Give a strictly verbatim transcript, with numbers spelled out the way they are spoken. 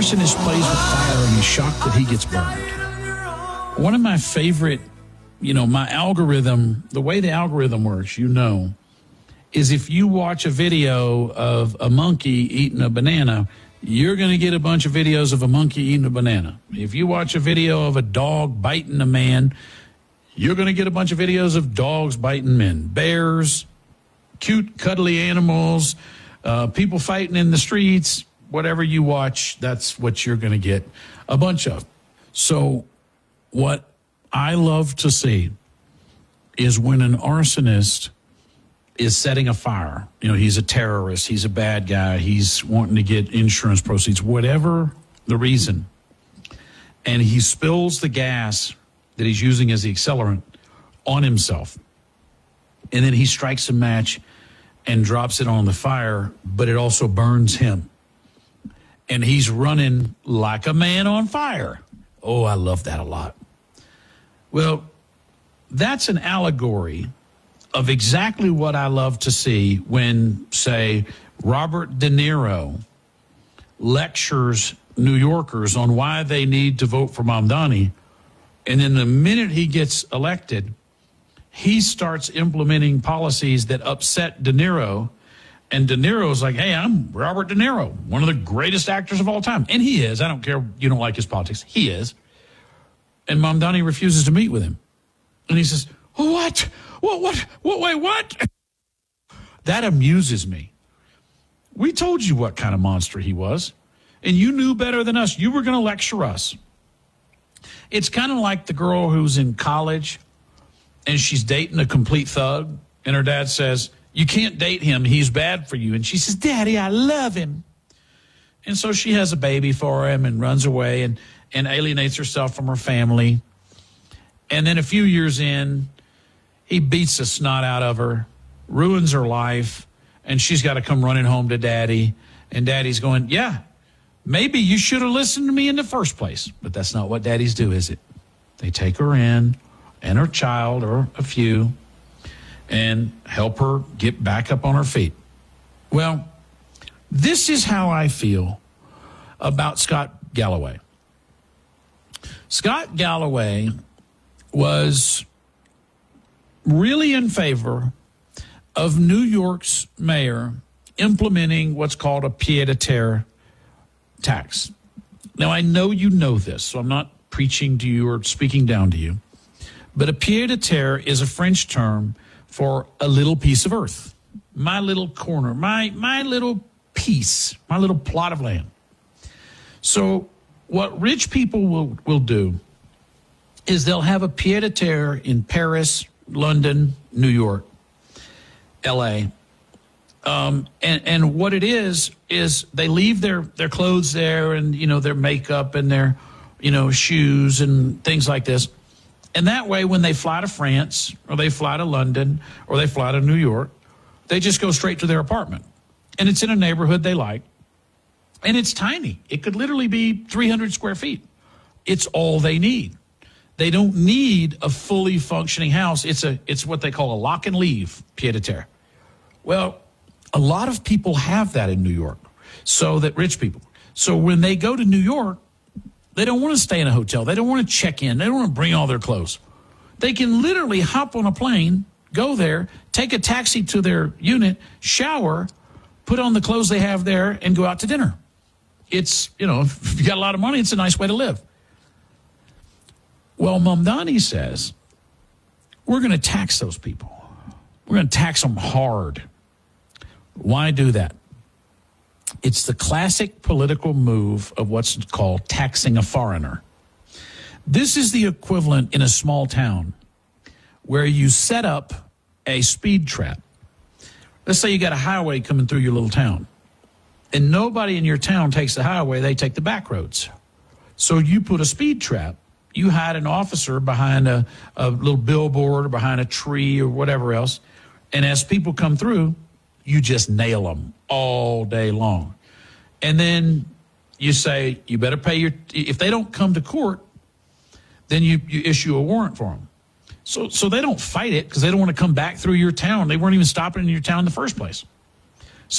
arsonist plays with fire and is shocked that he gets burned. One of my favorite, you know, my algorithm, the way the algorithm works, you know, is if you watch a video of a monkey eating a banana, you're going to get a bunch of videos of a monkey eating a banana. If you watch a video of a dog biting a man, you're going to get a bunch of videos of dogs biting men. Bears, cute, cuddly animals, uh, people fighting in the streets, whatever you watch, that's what you're going to get a bunch of. So what I love to see is when an arsonist is setting a fire. You know, he's a terrorist, he's a bad guy, he's wanting to get insurance proceeds, whatever the reason, and he spills the gas that he's using as the accelerant on himself. And then he strikes a match and drops it on the fire, but it also burns him. And he's running like a man on fire. Oh, I love that a lot. Well, that's an allegory of exactly what I love to see when, say, Robert De Niro lectures New Yorkers on why they need to vote for Mamdani, and then the minute he gets elected, he starts implementing policies that upset De Niro, and De Niro's like, hey, I'm Robert De Niro, one of the greatest actors of all time. And he is. I don't care you don't like his politics. He is. And Mamdani refuses to meet with him. And he says, what? What, what, what, wait, what? That amuses me. We told you what kind of monster he was, and you knew better than us. You were going to lecture us. It's kind of like the girl who's in college, and she's dating a complete thug, and her dad says, you can't date him. He's bad for you. And she says, Daddy, I love him. And so she has a baby for him and runs away and, and alienates herself from her family. And then a few years in, he beats the snot out of her, ruins her life, and she's got to come running home to Daddy. And Daddy's going, yeah, maybe you should have listened to me in the first place. But that's not what daddies do, is it? They take her in and her child, or a few, and help her get back up on her feet. Well, this is how I feel about Scott Galloway. Scott Galloway was really in favor of New York's mayor implementing what's called a pied-à-terre tax. Now, I know you know this, so I'm not preaching to you or speaking down to you, but a pied-à-terre is a French term for a little piece of earth, my little corner, my my little piece, my little plot of land. So what rich people will, will do is they'll have a pied-à-terre in Paris, London, New York, L A. Um, and, and what it is, is they leave their, their clothes there and, you know, their makeup and their, you know, shoes and things like this. And that way, when they fly to France or they fly to London or they fly to New York, they just go straight to their apartment. And it's in a neighborhood they like. And it's tiny. It could literally be three hundred square feet. It's all they need. They don't need a fully functioning house. It's a it's what they call a lock and leave pied-à-terre. Well, a lot of people have that in New York, so that rich people. So when they go to New York, they don't want to stay in a hotel. They don't want to check in. They don't want to bring all their clothes. They can literally hop on a plane, go there, take a taxi to their unit, shower, put on the clothes they have there, and go out to dinner. It's, you know, if you got a lot of money, it's a nice way to live. Well, Mamdani says, we're going to tax those people. We're going to tax them hard. Why do that? It's the classic political move of what's called taxing a foreigner. This is the equivalent in a small town where you set up a speed trap. Let's say you got a highway coming through your little town, and nobody in your town takes the highway, they take the back roads. So you put a speed trap. You hide an officer behind a, a little billboard or behind a tree or whatever else, and as people come through, you just nail them all day long. And then you say, you better pay your, if they don't come to court, then you, you issue a warrant for them. So, so they don't fight it because they don't want to come back through your town. They weren't even stopping in your town in the first place.